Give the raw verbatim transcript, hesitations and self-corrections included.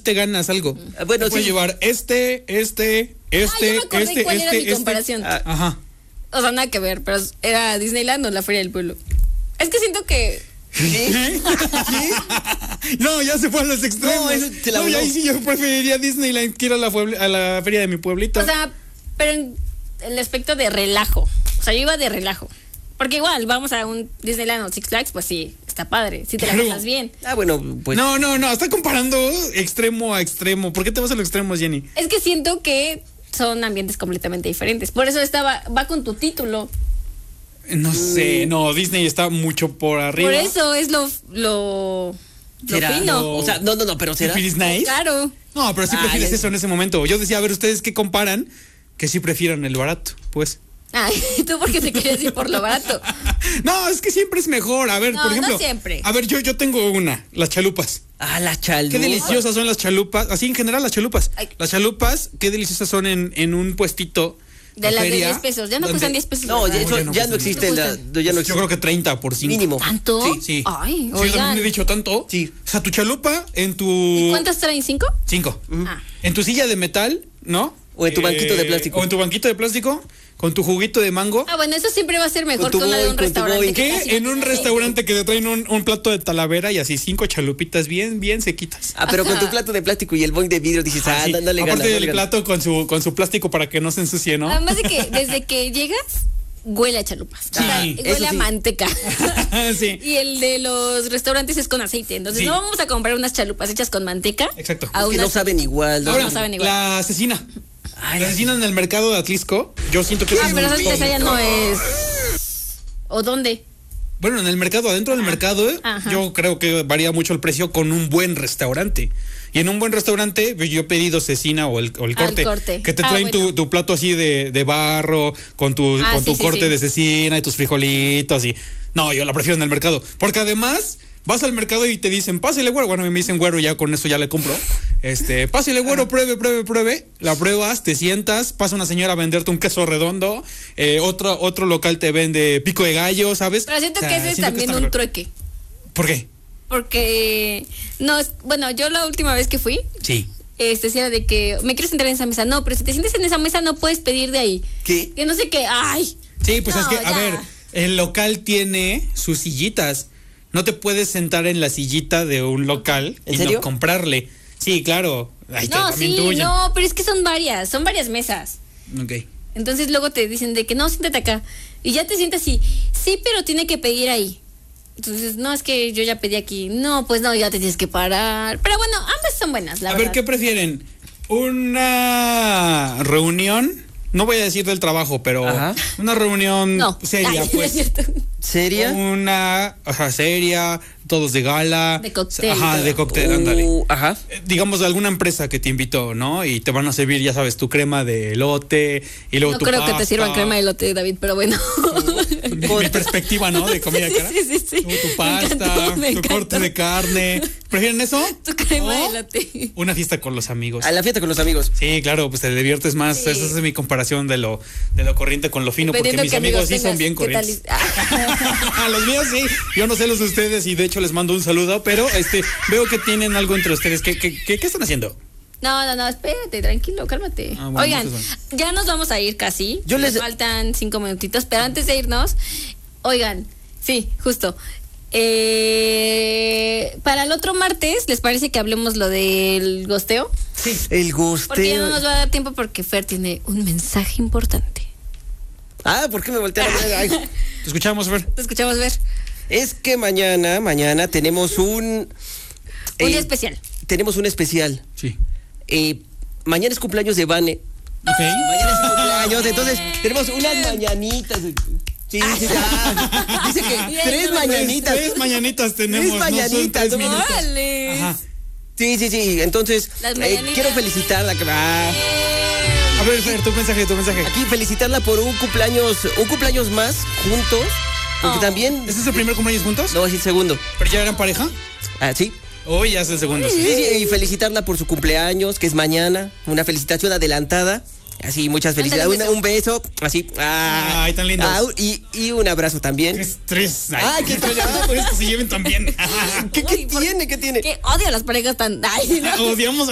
te ganas algo. Ah, bueno, te puedes sí. llevar este, este, este, ah, yo me acordé este, cuál este, era mi este. comparación. Ah, ajá. O sea, nada que ver, pero era Disneyland o la Feria del Pueblo. Es que siento que... ¿Qué? No, ya se fue a los extremos. No, eso te la No, voló. y ahí sí yo preferiría Disneyland que ir a la, pueble- a la feria de mi pueblito. O sea, pero en el aspecto de relajo. O sea, yo iba de relajo. Porque igual, vamos a un Disneyland o Six Flags, pues sí, está padre. Si te la Claro. pasas bien. Ah, bueno, pues. no, no, no, está comparando extremo a extremo. ¿Por qué te vas a los extremos, Jenny? Es que siento que son ambientes completamente diferentes. Por eso estaba, va con tu título. No sé, no, Disney está mucho por arriba. Por eso es lo, lo, lo ¿Será? fino. No. O sea, no, no, no, pero será. ¿Prefieres nice? Claro. No, pero sí Ah, prefieres ya. eso en ese momento. Yo decía, a ver, ¿ustedes qué comparan? Que sí prefieran el barato, pues. Ay, tú porque te querías ir por lo barato. No, es que siempre es mejor. A ver, No, por no ejemplo. siempre. A ver, yo, yo tengo una, las chalupas. Ah, la chalupa. Qué deliciosas son las chalupas. Así en general, las chalupas. Ay. Las chalupas, qué deliciosas son en, en un puestito. De las de feria, diez pesos. Ya no donde- cuestan diez pesos. No, ya, ¿verdad? eso, ya no ya no cuesta existe. nada. La, ¿Cuánto ya no Yo existe. creo que treinta por cinco. Mínimo. ¿Tanto? Sí, sí. Ay, Sí, yo oigan. también he dicho tanto. Sí. O sea, tu chalupa en tu. ¿Y cuántas traen? ¿Cinco? Cinco. Ah. En tu silla de metal, ¿no? O en tu banquito de plástico. O en tu banquito de plástico, con tu juguito de mango. Ah, bueno, eso siempre va a ser mejor Con tu que una de Boeing, un con tu restaurante. Boeing. que ¿Qué? casi En no un tiene restaurante que te traen un, un plato de talavera y así cinco chalupitas bien, bien sequitas. Ah, pero con tu plato de plástico y el boing de vidrio dices, ah, Sí. no, no le ganas. Aparte no del le ganas. plato con su, con su plástico para que no se ensucie, ¿no? Además de que desde que llegas, huele a chalupas. O sea, Sí, huele eso a sí. manteca. Sí. Y el de los restaurantes es con aceite. Entonces Sí. no vamos a comprar unas chalupas hechas con manteca. Exacto. A Es que unas- no saben igual. ¿no? Ahora, no saben igual. la asesina. Ay, la asesina en el mercado de Atlisco, yo siento que Ah, es pero muy- esa ya no es. ¿O dónde? Bueno, en el mercado, adentro del mercado, eh, Ajá. yo creo que varía mucho el precio con un buen restaurante. Y en un buen restaurante, pues, yo he pedido cecina o el, o el Ah, el corte, corte. que te Ah, traen tu, bueno. tu plato así de, de barro, con tu, Ah, con sí, tu sí, corte sí. de cecina y tus frijolitos y... No, yo la prefiero en el mercado. Porque además, vas al mercado y te dicen, pásale, güero. Bueno, me dicen güero, ya con eso ya le compro. Este, pásale, güero, pruebe, pruebe, pruebe. La pruebas, te sientas, pasa una señora a venderte un queso redondo, eh, otro, otro local te vende pico de gallo, ¿sabes? Pero siento O sea, que ese es siento también está un mejor. trueque. ¿Por qué? Porque. No, es- bueno, yo la última vez que fui, Sí. este, decía de que me quieres sentar en esa mesa. No, pero si te sientes en esa mesa, no puedes pedir de ahí. ¿Qué? Que no sé qué. Ay. Sí, pues No, es que, a ya. ver, el local tiene sus sillitas. No te puedes sentar en la sillita de un local ¿En y serio? no comprarle. Sí, claro. Ahí te- No, también sí, tuya. no, pero es que son varias, son varias mesas. Ok. Entonces luego te dicen de que no, siéntate acá. Y ya te sientas así, sí, pero tiene que pedir ahí. Entonces, no, es que yo ya pedí aquí. No, pues no, ya te tienes que parar. Pero bueno, ambas son buenas, la a verdad. ver, ¿qué prefieren? ¿Una reunión? No voy a decir del trabajo, pero Ajá. una reunión No. seria, Ay, pues. es cierto. ¿Seria? Una, ajá, seria, todos de gala. De cóctel y Ajá, todo. de cóctel, ándale. Uh, ajá. Eh, digamos, de alguna empresa que te invitó, ¿no? Y te van a servir, ya sabes, tu crema de elote y luego No tu creo que te pasta. sirvan crema de elote, David, pero bueno. De mi perspectiva, ¿no? De comida Sí, cara. sí, sí, sí. Tu, tu Me pasta, encantó, me tu corte encantó. de carne. ¿Prefieren eso? Tu crema ¿O de elote. una fiesta con los amigos? A la fiesta con los amigos. Sí, claro, pues te diviertes más. Sí. Esa es mi comparación de lo, de lo corriente con lo fino, porque Dependiendo mis qué amigos amigos sí son tengas, bien ¿qué tal? corrientes. Ah. Los míos sí. Yo no sé los de ustedes y de hecho les mando un saludo, pero este veo que tienen algo entre ustedes. ¿Qué, qué, qué, qué están haciendo? No, no, no, espérate, tranquilo, cálmate. Ah, bueno, Oigan, entonces ya nos vamos a ir casi. Yo Nos les- faltan cinco minutitos, pero antes de irnos, oigan, sí, justo. Eh, para el otro martes, ¿les parece que hablemos lo del gosteo? Sí. El Porque ya no gusteo. nos va a dar tiempo porque Fer tiene un mensaje importante. Ah, ¿por qué me voltearon? Ay, Te escuchamos, Fer. Te escuchamos, Ver. es que mañana, mañana tenemos un... Un eh, día especial. Tenemos un especial. Sí. Eh, mañana es cumpleaños de Vane. Ok. Mañana es cumpleaños, entonces tenemos unas mañanitas. Sí, sí, ya. Dice que tres mañanitas. Tres mañanitas tenemos. Tres mañanitas, No son tres no. minutos. ¡Órale! Ajá. Sí, sí, sí. Entonces, Las eh, mañanitas. quiero felicitarla. que va. A ver, Fer, tu mensaje, tu mensaje. Aquí felicitarla por un cumpleaños, un cumpleaños más juntos. Porque Oh. también. ¿Este es el primer cumpleaños juntos? No, es el segundo. ¿Pero ya eran pareja? Ah, sí. Hoy ya es el segundo. Sí, sí, y felicitarla por su cumpleaños, que es mañana. Una felicitación adelantada. Así, muchas felicidades. Ándale, Una- un beso, así. Ah, Ay, tan lindos. ah, y, y un abrazo también. Tres, tres. Ay, qué ya, pues que se lleven tan bien. ¿Qué, qué Uy, por- tiene? ¿Qué tiene? Que odio a las parejas tan. Ay, no. Odiamos a